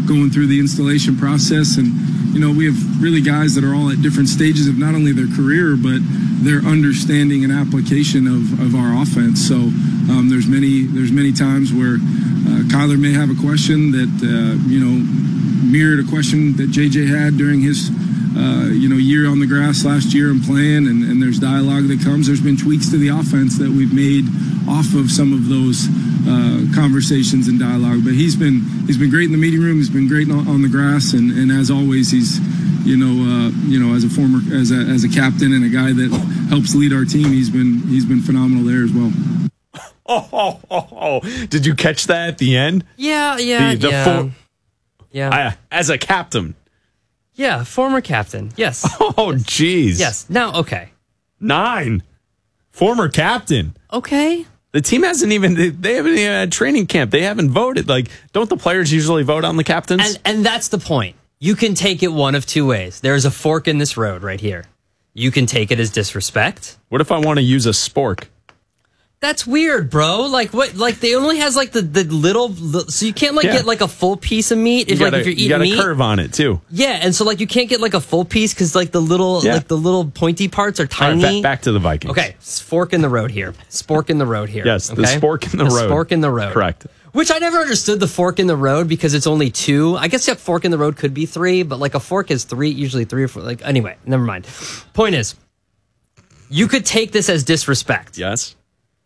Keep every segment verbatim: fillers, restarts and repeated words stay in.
going through the installation process. And, you know, we have really guys that are all at different stages of not only their career, but their understanding and application of, of our offense. So um, there's many there's many times where uh, Kyler may have a question that, uh, you know, mirrored a question that J J had during his Uh, you know, year on the grass last year and playing, and, and there's dialogue that comes. There's been tweaks to the offense that we've made off of some of those uh, conversations and dialogue. But he's been he's been great in the meeting room. He's been great on, on the grass, and, and as always, he's you know uh, you know as a former as a as a captain and a guy that helps lead our team. He's been he's been phenomenal there as well. Oh, oh, oh, oh. Did you catch that at the end? Yeah, yeah, the, the yeah. For- yeah. I, as a captain. Yeah, former captain. Yes. Oh, geez. Yes. Now, okay. Nine. Former captain. Okay. The team hasn't even, they haven't even had training camp. They haven't voted. Like, don't the players usually vote on the captains? And, and that's the point. You can take it one of two ways. There's a fork in this road right here. You can take it as disrespect. What if I want to use a spork? That's weird, bro. Like what? Like they only has like the, the little, so you can't like Yeah. get like a full piece of meat if You got like if a- you're you eating got a meat. curve on it too. Yeah, and so like you can't get like a full piece because like the little Yeah. like the little pointy parts are All right, tiny. back, back to the Vikings. Okay, fork in the road here. Spork in the road here. Yes, the okay? spork in the road. Spork in the road. Correct. Which I never understood the fork in the road because it's only two. I guess a fork in the road could be three, but like a fork is three, usually three or four. Like anyway, never mind. Point is, you could take this as disrespect. Yes.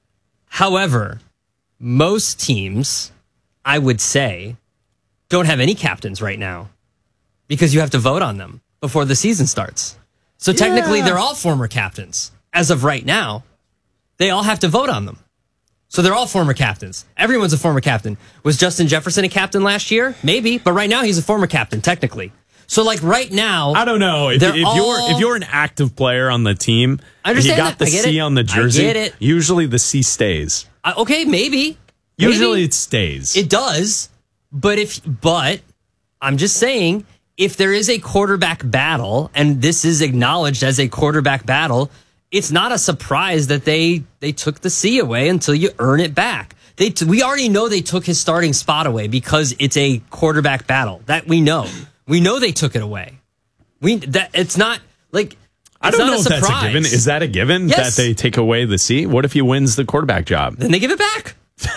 However, most teams, I would say, don't have any captains right now because you have to vote on them before the season starts. So technically, Yeah. they're all former captains. As of right now, they all have to vote on them. So they're all former captains. Everyone's a former captain. Was Justin Jefferson a captain last year? Maybe, but right now he's a former captain, technically. So like right now, I don't know if, They're if all- you're if you're an active player on the team, I and understand you got that. the I get C it. on the I jersey. get it. Usually the C stays. uh, okay, maybe. Usually Maybe. it stays. It does, but if but I'm just saying if there is a quarterback battle and this is acknowledged as a quarterback battle, it's not a surprise that they they took the C away until you earn it back. They t- we already know they took his starting spot away because it's a quarterback battle. That we know. We know they took it away. We that it's not like it's I don't not know a if that's a surprise. given. Is that a given Yes. that they take away the C? What if he wins the quarterback job? Then they give it back.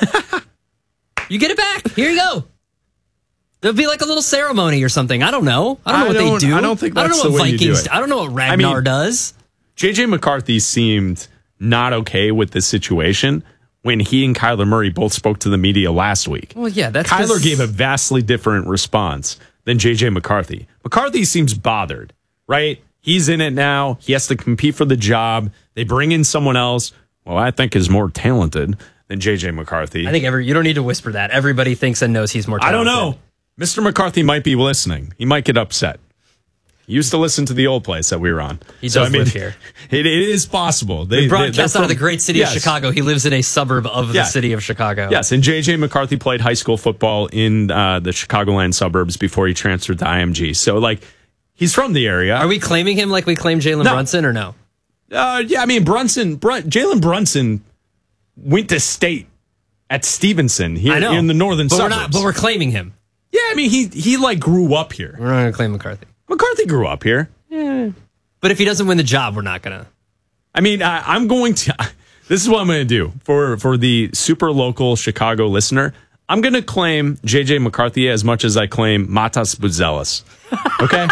You get it back. Here you go. There'll be like a little ceremony or something. I don't know. I don't know I what don't- they do. I don't think I don't that's know the what way you do Vikings. it. I don't know what I Ragnar mean- does. J J McCarthy seemed not okay with this situation when he and Kyler Murray both spoke to the media last week. Well, yeah, that's Kyler 'cause- gave a vastly different response than J J McCarthy. McCarthy seems bothered, right? He's in it now. He has to compete for the job. They bring in someone else, well, I think is more talented than J J McCarthy. I think every you don't need to whisper that. Everybody thinks and knows he's more I talented. don't know. Mister McCarthy might be listening. He might get upset. He used to listen to the old place that we were on. He does live here. It, it is possible. They We broadcast they, out of the great city yes. of Chicago. He lives in a suburb of Yeah. the city of Chicago. Yes, and J J McCarthy played high school football in uh, the Chicagoland suburbs before he transferred to I M G. So, like, he's from the area. Are we claiming him like we claim Jalen No. Brunson or no? Uh, yeah, I mean, Brunson, Brun- Jalen Brunson went to state at Stevenson here I know. in the northern but suburbs. We're not, but we're claiming him. yeah, I mean, he he like grew up here. We're not going to claim McCarthy. McCarthy grew up here. But if he doesn't win the job, we're not going to. I mean, I, I'm going to. This is what I'm going to do for for the super local Chicago listener. I'm going to claim J J McCarthy as much as I claim Matas Buzelis. Okay,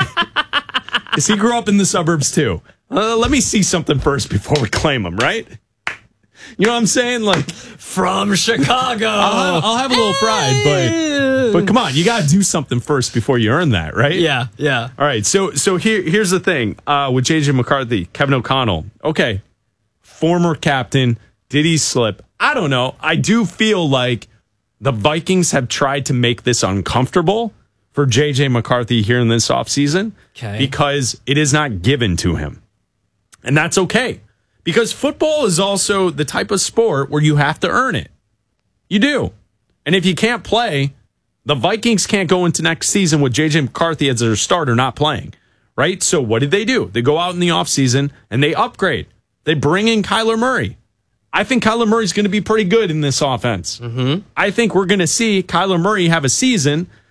because he grew up in the suburbs too. Uh, let me see something first before we claim him, right? You know what I'm saying? Like, From Chicago. I'll have, I'll have a little pride, but but come on, you got to do something first before you earn that, right? Yeah, yeah. All right, so so here here's the thing uh, with J J McCarthy, Kevin O'Connell. Okay, former captain, did he slip? I don't know. I do feel like the Vikings have tried to make this uncomfortable for J J McCarthy here in this offseason Okay. because it is not given to him. And that's okay. Because football is also the type of sport where you have to earn it. You do. And if you can't play, the Vikings can't go into next season with J J McCarthy as their starter not playing, right? So what did they do? They go out in the offseason and they upgrade. They bring in Kyler Murray. I think Kyler Murray's going to be pretty good in this offense. Mm-hmm. I think we're going to see Kyler Murray have a season